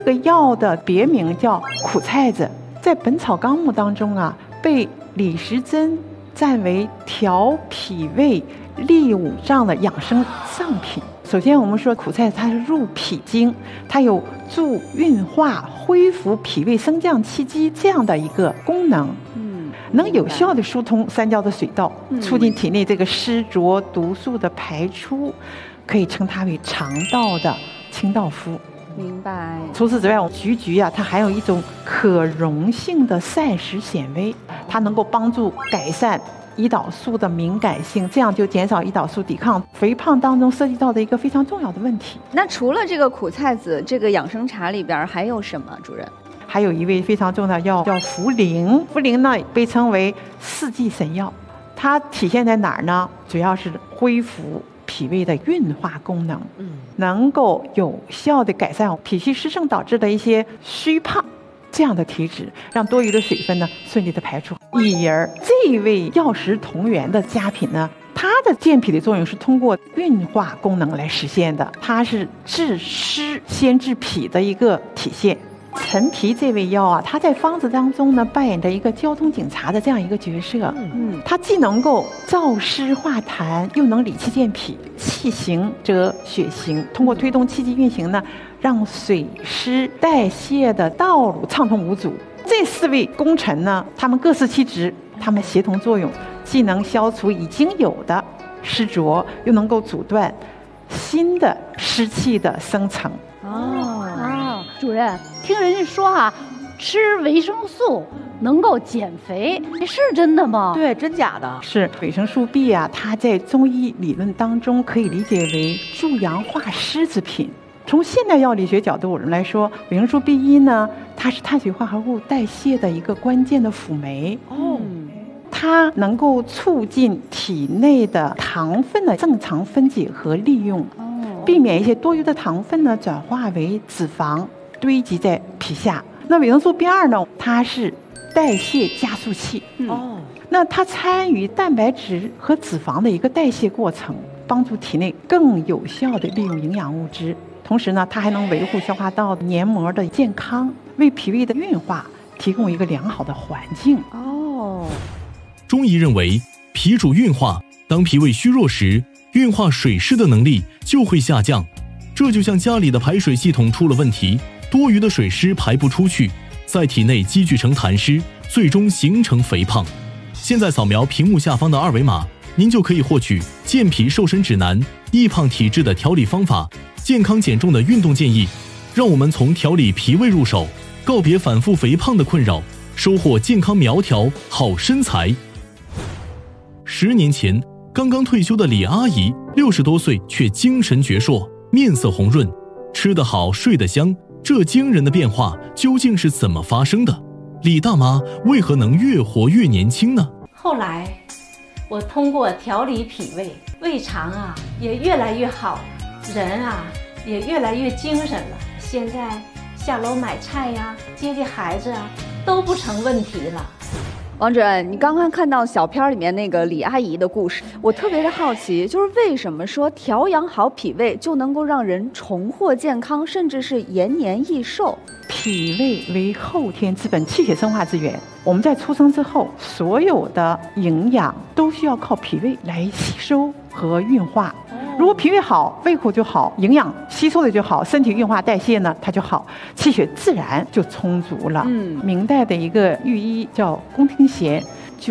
这个药的别名叫苦菜子，在《本草纲目》当中啊，被李时珍赞为调脾胃、利五脏的养生上品。首先我们说苦菜它是入脾经，它有助运化、恢复脾胃升降气机这样的一个功能，能有效的疏通三焦的水道，促进体内这个湿浊毒素的排出，可以称它为肠道的清道夫。 明白。 除此之外，菊啊，它含有一种可溶性的膳食纤维，它能够帮助改善胰岛素的敏感性，这样就减少胰岛素抵抗肥胖当中涉及到的一个非常重要的问题。 那除了这个苦菜子，这个养生茶里边还有什么，主任？ 还有一味非常重要的药叫茯苓，茯苓呢被称为四季神药，它体现在哪儿呢？主要是恢复脾胃的运化功能，能够有效的改善脾虚湿盛导致的一些虚胖这样的体质，让多余的水分呢顺利的排出。以而这位药食同源的佳品呢，它的健脾的作用是通过运化功能来实现的，它是治湿先治脾的一个体现。陈皮这味药啊，它在方子当中呢扮演着一个交通警察的这样一个角色。它既能够燥湿化痰，又能理气健脾。气行则血行，通过推动气机运行呢，让水湿代谢的道路畅通无阻。这四位功臣呢，他们各司其职，他们协同作用，既能消除已经有的湿浊，又能够阻断新的湿气的生成。 主任，听人家说啊，吃维生素能够减肥，是真的吗？ 对，真假的？ 是维生素 B 啊，它在中医理论当中可以理解为助阳化湿之品。从现代药理学角度来说，维生素 B1 呢，它是碳水化合物代谢的一个关键的辅酶。它能够促进体内的糖分的正常分解和利用，避免一些多余的糖分呢转化为脂肪堆积在皮下。那维生素 B2 呢，它是代谢加速器。那它参与蛋白质和脂肪的一个代谢过程，帮助体内更有效地利用营养物质。同时呢，它还能维护消化道黏膜的健康，为脾胃的运化提供一个良好的环境。 中医认为，脾主运化，当脾胃虚弱时，运化水湿的能力就会下降。这就像家里的排水系统出了问题，多余的水湿排不出去，在体内积聚成痰湿，最终形成肥胖。现在扫描屏幕下方的二维码，您就可以获取健脾瘦身指南、易胖体质的调理方法、健康减重的运动建议。让我们从调理脾胃入手，告别反复肥胖的困扰，收获健康苗条好身材。10年前，刚刚退休的李阿姨60多岁，却精神矍铄，面色红润，吃得好，睡得香。这惊人的变化究竟是怎么发生的？李大妈为何能越活越年轻呢？ 后来，我通过调理脾胃，胃肠啊也越来越好，人啊也越来越精神了。现在下楼买菜呀、接孩子啊都不成问题了。 王主任，你刚刚看到小片里面那个李阿姨的故事，我特别的好奇，就是为什么说调养好脾胃就能够让人重获健康，甚至是延年益寿？ 脾胃为后天之本，气血生化之源。我们在出生之后，所有的营养都需要靠脾胃来吸收和运化。如果脾胃好，胃口就好，营养吸收的就好，身体运化代谢呢它就好，气血自然就充足了。明代的一个御医叫宫廷贤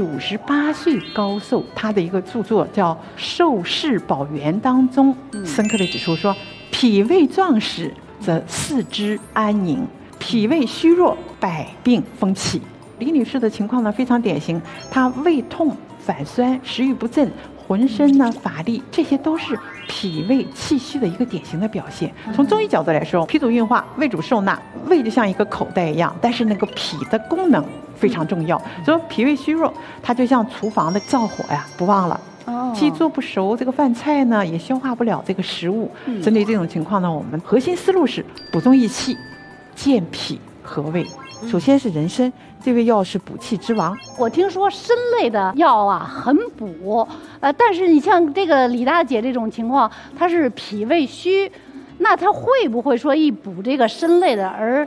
，98岁高寿，他的一个著作叫《寿世保元》当中，深刻的指出说，脾胃壮实则四肢安宁，脾胃虚弱百病风起。李女士的情况呢非常典型，她胃痛、反酸、食欲不振，浑身呢乏力，这些都是脾胃气虚的一个典型的表现。从中医角度来说，脾主运化，胃主受纳，胃就像一个口袋一样，但是那个脾的功能非常重要。所以脾胃虚弱，它就像厨房的灶火呀，不旺了。既做不熟这个饭菜呢，也消化不了这个食物。针对这种情况呢，我们核心思路是补中益气，健脾和胃。首先是人参，这味药是补气之王。 我听说参类的药啊很补，但是你像这个李大姐这种情况，她是脾胃虚，那她会不会说一补这个参类的而